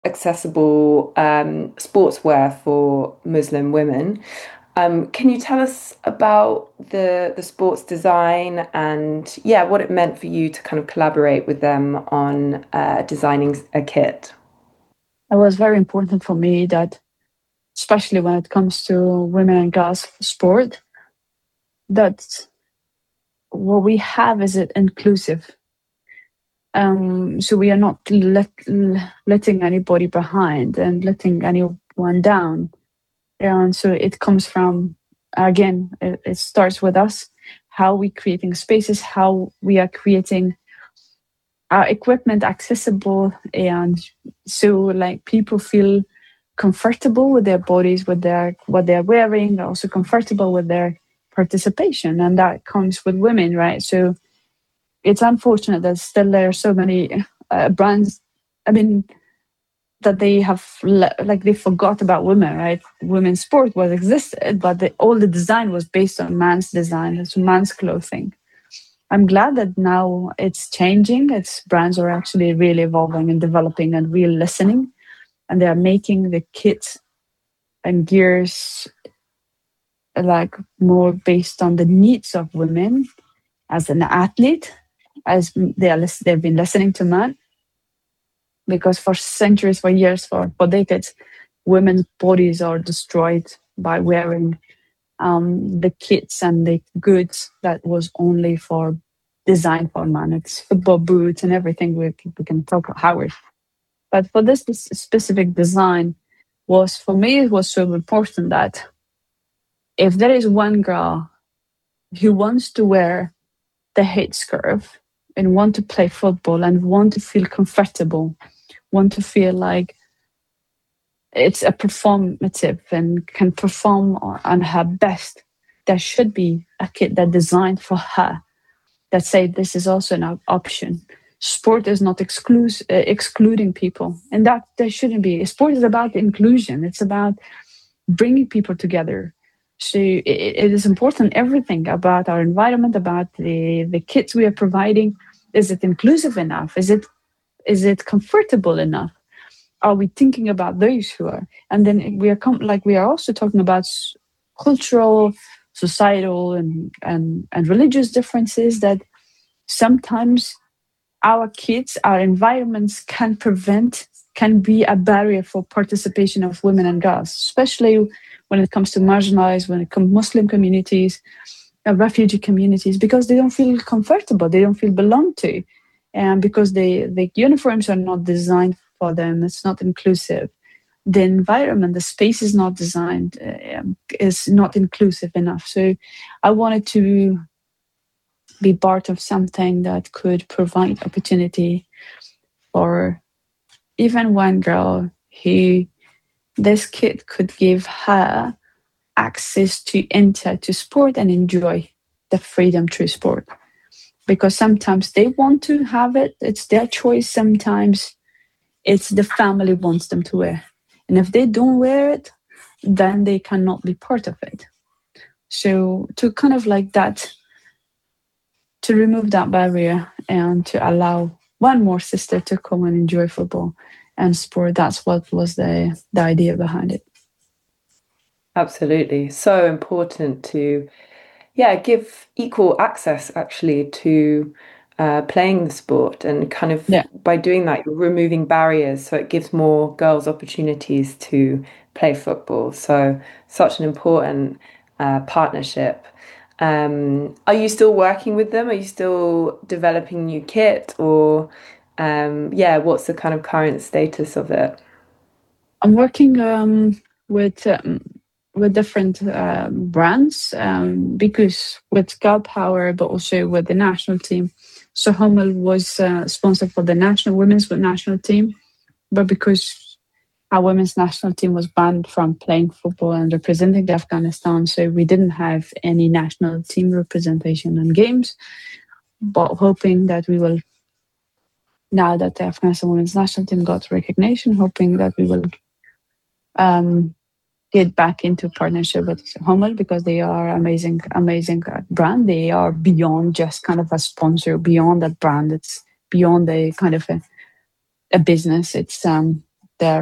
accessible sportswear for Muslim women. Can you tell us about the sports design and yeah, what it meant for you to kind of collaborate with them on designing a kit? It was very important for me that, especially when it comes to women and girls sport, that what we have is it inclusive. So we are not letting anybody behind and letting anyone down. And so it comes from, again, it starts with us, how we creating spaces, how we are creating our equipment accessible, and so like people feel comfortable with their bodies, with their what they're wearing, also comfortable with their participation, and that comes with women, right? So it's unfortunate that still there are so many brands. I mean, that they have like they forgot about women, right? Women's sport was existed, but all the design was based on man's design, it's man's clothing. I'm glad that now it's changing. Its brands are actually really evolving and developing and really listening, and they are making the kits and gears like more based on the needs of women as an athlete, as they've been listening to men, because for centuries, for years, for decades, women's bodies are destroyed by wearing the kits and the goods that was only for designed for men. It's football boots and everything. We can talk about Howard. But for this specific design, was for me it was so important that if there is one girl who wants to wear the headscarf and want to play football and want to feel comfortable, want to feel like it's a performative and can perform on her best, there should be a kit that designed for her that say this is also an option. Sport is not excluding people, and that there shouldn't be. Sport is about inclusion. It's about bringing people together. So it is important. Everything about our environment, about the kits we are providing, is it inclusive enough? Is it comfortable enough? Are we thinking about those who are? And then we are also talking about cultural, societal, and religious differences that sometimes our kids, our environments can be a barrier for participation of women and girls, especially when it comes to marginalized, when it comes to Muslim communities, refugee communities, because they don't feel comfortable, they don't feel belong to, and because the uniforms are not designed for them, it's not inclusive. The environment, the space is not designed, is not inclusive enough. So I wanted to be part of something that could provide opportunity for even one girl who this kid could give her access to enter to sport and enjoy the freedom through sport. Because sometimes they want to have it, it's their choice. Sometimes it's the family wants them to wear. And if they don't wear it, then they cannot be part of it. So to kind of like that, to remove that barrier and to allow one more sister to come and enjoy football and sport, that's what was the idea behind it. Absolutely. So important to, yeah, give equal access actually to playing the sport. And kind of Yeah. by doing that, you're removing barriers. So it gives more girls opportunities to play football. So such an important partnership. Are you still working with them? Are you still developing new kit or yeah, what's the kind of current status of it? I'm working with different brands, because with Girl Power, but also with the national team. So Hummel was sponsored for the national women's national team, but because our women's national team was banned from playing football and representing Afghanistan, so we didn't have any national team representation in games. But hoping that we will, now that the Afghanistan women's national team got recognition, hoping that we will um, get back into partnership with Hummel, because they are amazing, amazing brand. They are beyond just kind of a sponsor, beyond that brand. It's beyond a kind of a business.